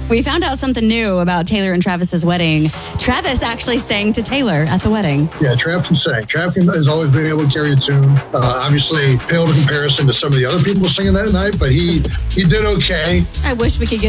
We found out something new about Taylor and Travis's wedding. Travis actually sang to Taylor at the wedding. Yeah, Trav can sing. Trav has always been able to carry a tune. Obviously, paled in comparison to some of the other people singing that night, but he did okay. I wish we could get